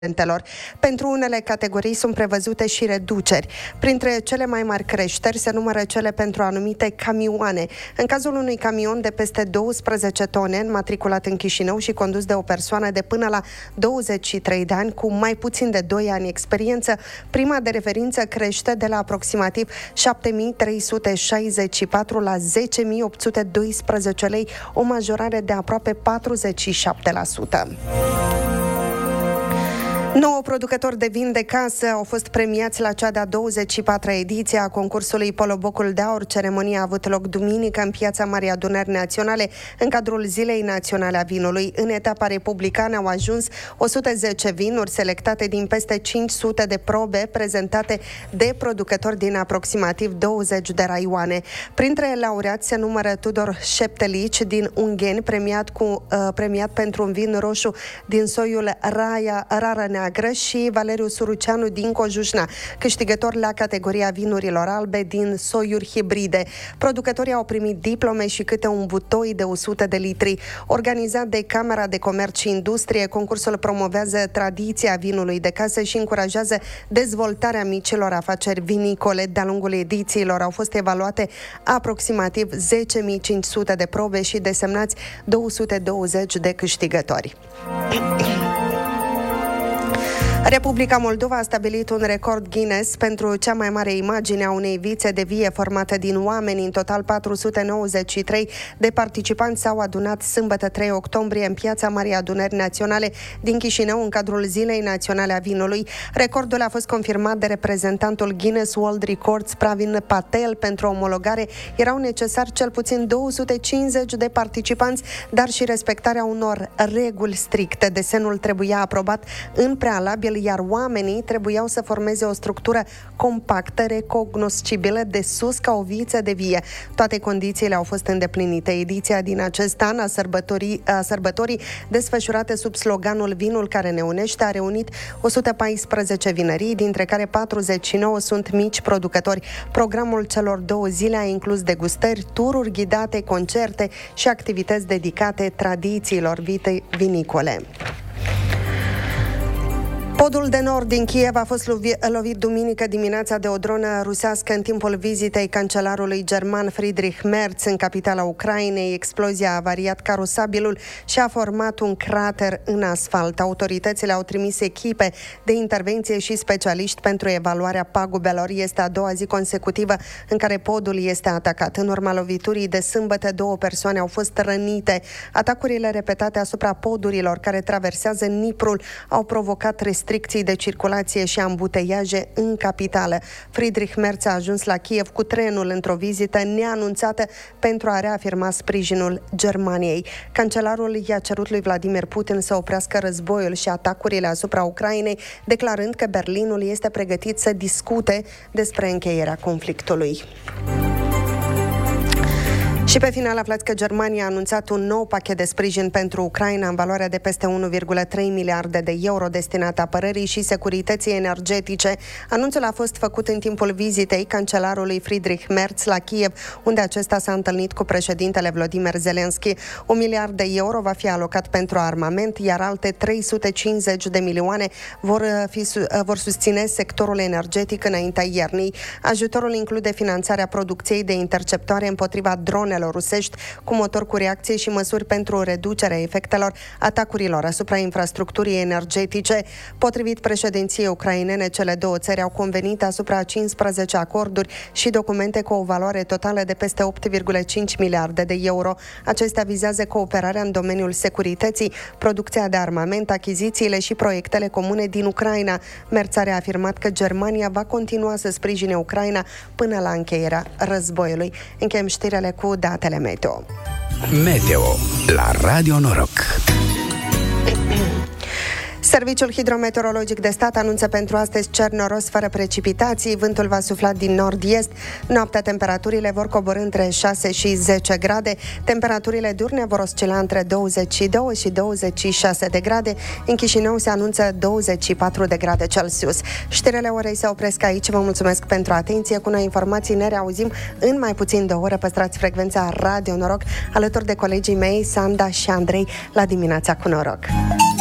Pentru unele categorii sunt prevăzute și reduceri. Printre cele mai mari creșteri se numără cele pentru anumite camioane. În cazul unui camion de peste 12 tone, înmatriculat în Chișinău și condus de o persoană de până la 23 de ani, cu mai puțin de 2 ani experiență, prima de referință crește de la aproximativ 7.364 la 10.812 lei, o majorare de aproape 47%. 9 producători de vin de casă au fost premiați la cea de-a 24-a ediție a concursului Polobocul de Aur. Ceremonia a avut loc duminică în Piața Marii Adunări Naționale, în cadrul Zilei Naționale a Vinului. În etapa republicană au ajuns 110 vinuri selectate din peste 500 de probe prezentate de producători din aproximativ 20 de raioane. Printre laureați se numără Tudor Șeptelici din Ungheni, premiat pentru un vin roșu din soiul Rară Neagră, și Valeriu Suruceanu din Cojușna, câștigător la categoria vinurilor albe din soiuri hibride. Producătorii au primit diplome și câte un butoi de 100 de litri. Organizat de Camera de Comerț și Industrie, concursul promovează tradiția vinului de casă și încurajează dezvoltarea micilor afaceri vinicole. De-a lungul edițiilor au fost evaluate aproximativ 10.500 de probe și desemnați 220 de câștigători. Republica Moldova a stabilit un record Guinness pentru cea mai mare imagine a unei vițe de vie formată din oameni. În total 493 de participanți s-au adunat sâmbătă 3 octombrie în Piața Marii Adunări Naționale din Chișinău, în cadrul Zilei Naționale a Vinului. Recordul a fost confirmat de reprezentantul Guinness World Records, Pravin Patel. Pentru omologare erau necesari cel puțin 250 de participanți, dar și respectarea unor reguli stricte. Desenul trebuia aprobat în prealabil, iar oamenii trebuiau să formeze o structură compactă, recognoscibilă de sus ca o viță de vie. Toate condițiile au fost îndeplinite. Ediția din acest an a sărbătorii, desfășurate sub sloganul Vinul care ne unește, a reunit 114 vinării, dintre care 49 sunt mici producători. Programul celor 2 zile a inclus degustări, tururi ghidate, concerte și activități dedicate tradițiilor vinicole. Podul de nord din Kiev a fost lovit duminică dimineața de o dronă rusească în timpul vizitei cancelarului german Friedrich Merz în capitala Ucrainei. Explozia a avariat carosabilul și a format un crater în asfalt. Autoritățile au trimis echipe de intervenție și specialiști pentru evaluarea pagubelor. Este a doua zi consecutivă în care podul este atacat. În urma loviturii de sâmbătă, 2 persoane au fost rănite. Atacurile repetate asupra podurilor care traversează Dniprul au provocat restricții de circulație și ambuteiaje în capitală. Friedrich Merz a ajuns la Kiev cu trenul într-o vizită neanunțată pentru a reafirma sprijinul Germaniei. Cancelarul i-a cerut lui Vladimir Putin să oprească războiul și atacurile asupra Ucrainei, declarând că Berlinul este pregătit să discute despre încheierea conflictului. Și pe final aflați că Germania a anunțat un nou pachet de sprijin pentru Ucraina în valoare de peste 1,3 miliarde de euro destinat apărării și securității energetice. Anunțul a fost făcut în timpul vizitei cancelarului Friedrich Merz la Kiev, unde acesta s-a întâlnit cu președintele Volodymyr Zelensky. 1 miliard de euro va fi alocat pentru armament, iar alte 350 de milioane vor susține sectorul energetic înaintea iernii. Ajutorul include finanțarea producției de interceptoare împotriva dronelor rusești cu motor cu reacție și măsuri pentru reducerea efectelor atacurilor asupra infrastructurii energetice. Potrivit președinției ucrainene, cele 2 țări au convenit asupra 15 acorduri și documente cu o valoare totală de peste 8,5 miliarde de euro. Acestea vizează cooperarea în domeniul securității, producția de armament, achizițiile și proiectele comune din Ucraina. Merz a reafirmat că Germania va continua să sprijine Ucraina până la încheierea războiului. Încheiem știrile cu datele meteo. Meteo la Radio Noroc. Serviciul Hidrometeorologic de Stat anunță pentru astăzi cer noros fără precipitații, vântul va sufla din nord-est, noaptea temperaturile vor coborî între 6 și 10 grade, temperaturile diurne vor oscila între 22 și 26 de grade, în Chișinău se anunță 24 de grade Celsius. Știrile orei se opresc aici, vă mulțumesc pentru atenție, cu noi informații ne reauzim în mai puțin de o oră, păstrați frecvența Radio Noroc alături de colegii mei Sanda și Andrei la Dimineața cu Noroc.